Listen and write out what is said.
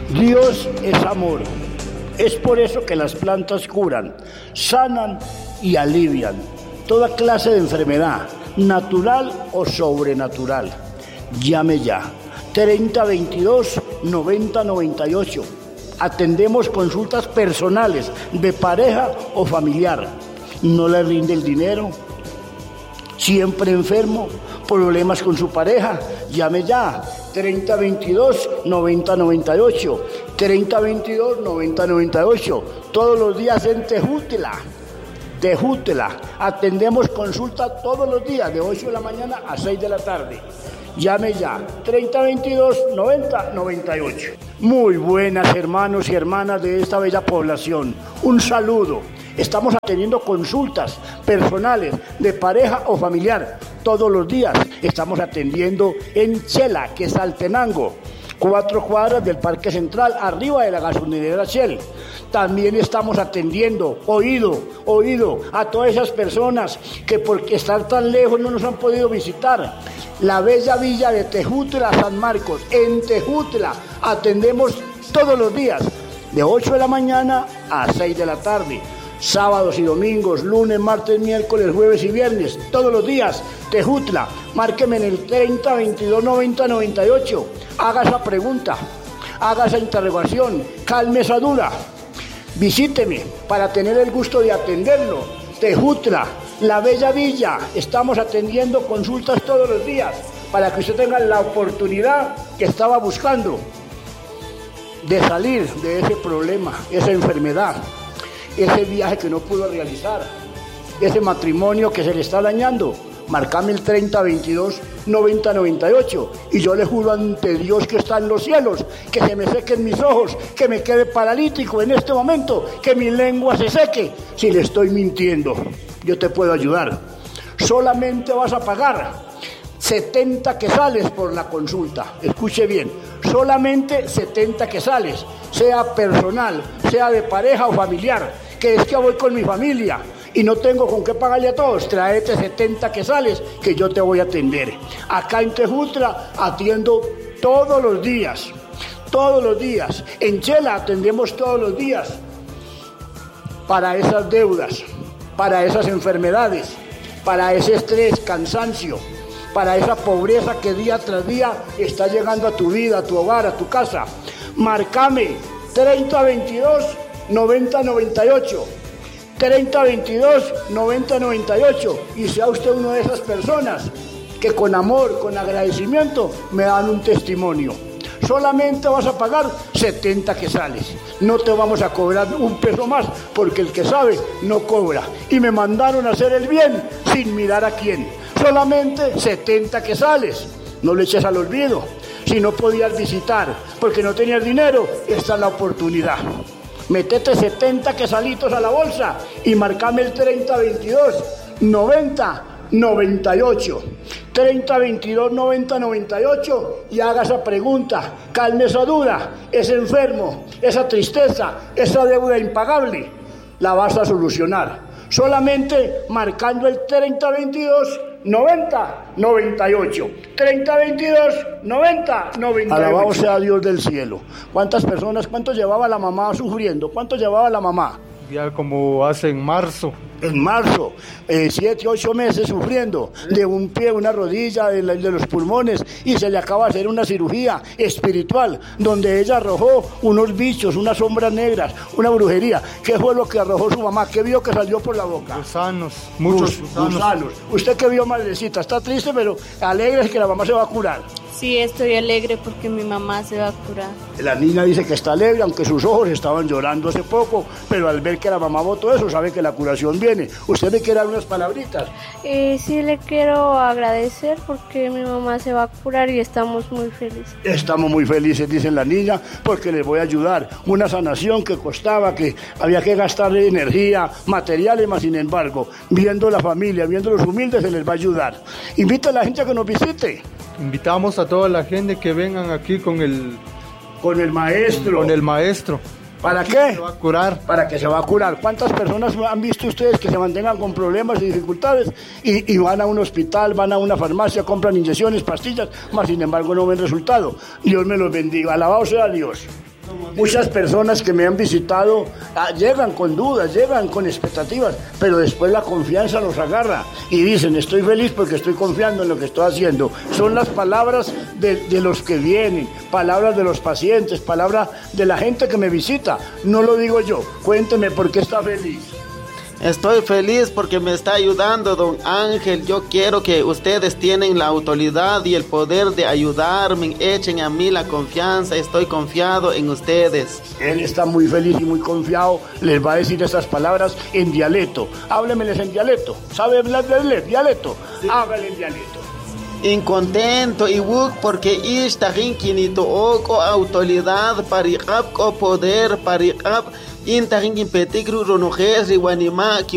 Dios es amor. Es por eso que las plantas curan, sanan y alivian toda clase de enfermedad, natural o sobrenatural. Llame ya, 3022-9098. Atendemos consultas personales de pareja o familiar. ¿No le rinde el dinero? ¿Siempre enfermo? ¿Problemas con su pareja? Llame ya, 3022-9098. 3022-9098. Todos los días en Tejutla. Atendemos consulta todos los días, de 8 de la mañana a 6 de la tarde. Llame ya, 3022-9098. Muy buenas hermanos y hermanas de esta bella población. Un saludo. Estamos atendiendo consultas personales de pareja o familiar todos los días. Estamos atendiendo en Chela, que es Altenango, 4 cuadras del Parque Central, arriba de la gasolinera Shell. También estamos atendiendo, oído, a todas esas personas que porque estar tan lejos no nos han podido visitar. La bella villa de Tejutla, San Marcos, en Tejutla, atendemos todos los días, de 8 de la mañana a 6 de la tarde. Sábados y domingos, lunes, martes, miércoles, jueves y viernes, todos los días, Tejutla. Márqueme en el 3022-9098. Haga esa pregunta, haga esa interrogación, calme esa duda. Visíteme para tener el gusto de atenderlo. Tejutla, la bella villa. Estamos atendiendo consultas todos los días para que usted tenga la oportunidad que estaba buscando de salir de ese problema, esa enfermedad, ese viaje que no pudo realizar, ese matrimonio que se le está dañando. Marcame el 3022-9098 y yo le juro ante Dios que está en los cielos, que se me sequen mis ojos, que me quede paralítico en este momento, que mi lengua se seque. Si le estoy mintiendo, yo te puedo ayudar. Solamente vas a pagar 70 quetzales por la consulta. Escuche bien, solamente 70 quetzales, sea personal, sea de pareja o familiar, que es que voy con mi familia y no tengo con qué pagarle a todos. Tráete 70 quetzales que yo te voy a atender. Acá en Tejutla atiendo todos los días. En Chela atendemos todos los días para esas deudas, para esas enfermedades, para ese estrés, cansancio, para esa pobreza que día tras día está llegando a tu vida, a tu hogar, a tu casa. Márcame 3022-9098. 3022-9098 y sea usted una de esas personas que con amor, con agradecimiento me dan un testimonio. Solamente vas a pagar 70 quetzales. No te vamos a cobrar un peso más porque el que sabe no cobra. Y me mandaron a hacer el bien sin mirar a quién. Solamente 70 quetzales. No le eches al olvido. Si no podías visitar porque no tenías dinero, esta es la oportunidad. Metete 70 quetzalitos a la bolsa y marcame el 3022-9098. 3022-9098 y haga esa pregunta, calme esa duda, ese enfermo, esa tristeza, esa deuda impagable, la vas a solucionar. Solamente marcando el 3022-9098. 3022-9098. Alabado sea Dios del cielo. ¿Cuántas personas, cuánto llevaba la mamá sufriendo? ¿Cuánto llevaba la mamá? Ya como hace en marzo. En marzo, 7, 8 meses sufriendo de un pie, una rodilla, de los pulmones, y se le acaba de hacer una cirugía espiritual donde ella arrojó unos bichos, unas sombras negras, una brujería. ¿Qué fue lo que arrojó su mamá? ¿Qué vio que salió por la boca? Gusanos, muchos gusanos. ¿Usted qué vio, madrecita? Está triste, pero alegre es que la mamá se va a curar. Sí, estoy alegre porque mi mamá se va a curar. La niña dice que está alegre, aunque sus ojos estaban llorando hace poco, pero al ver que la mamá votó eso, sabe que la curación viene. ¿Usted me quiere dar unas palabritas? Sí, le quiero agradecer porque mi mamá se va a curar y estamos muy felices. Estamos muy felices, dice la niña, porque les voy a ayudar. Una sanación que costaba, que había que gastarle energía, materiales, más sin embargo, viendo la familia, viendo los humildes, se les va a ayudar. Invita a la gente a que nos visite. Invitamos a toda la gente que vengan aquí con el maestro. ¿Para qué? Se va a curar. Para que se va a curar. ¿Cuántas personas han visto ustedes que se mantengan con problemas y dificultades y van a un hospital, van a una farmacia, compran inyecciones, pastillas, más sin embargo no ven resultado? Dios me los bendiga. Alabado sea Dios. Muchas personas que me han visitado llegan con dudas, llegan con expectativas, pero después la confianza los agarra y dicen, estoy feliz porque estoy confiando en lo que estoy haciendo. Son las palabras de los que vienen, palabras de los pacientes, palabras de la gente que me visita. No lo digo yo. Cuénteme por qué está feliz. Estoy feliz porque me está ayudando don Ángel. Yo quiero que ustedes tienen la autoridad y el poder de ayudarme. Echen a mí la confianza. Estoy confiado en ustedes. Él está muy feliz y muy confiado. Les va a decir estas palabras en dialecto. Háblemeles en dialecto. ¿Sabe hablar de dialecto? Sí. Hágale en dialecto. Incontento y porque esta rinquinito oco autoridad paricap o poder paricap inta rinquin petigru ronojes riwanima ki